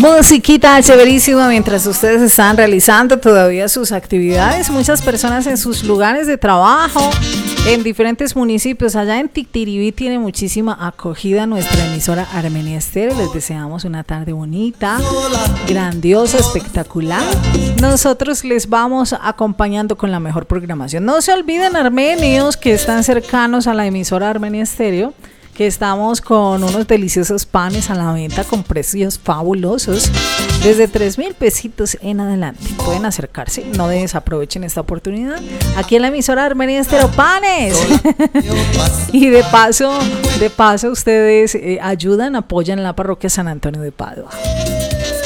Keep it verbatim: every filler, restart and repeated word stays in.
Musiquita chéverísima mientras ustedes están realizando todavía sus actividades. Muchas personas en sus lugares de trabajo, en diferentes municipios. Allá en Tictiribí tiene muchísima acogida nuestra emisora Armenia Estéreo. Les deseamos una tarde bonita, grandiosa, espectacular. Nosotros les vamos acompañando con la mejor programación. No se olviden, armenios que están cercanos a la emisora Armenia Estéreo, que estamos con unos deliciosos panes a la venta con precios fabulosos, desde tres mil pesitos en adelante. Pueden acercarse, no desaprovechen esta oportunidad. Aquí en la emisora Armenia Estéreo, panes. Y de paso, de paso ustedes eh, ayudan, apoyan la parroquia San Antonio de Padua.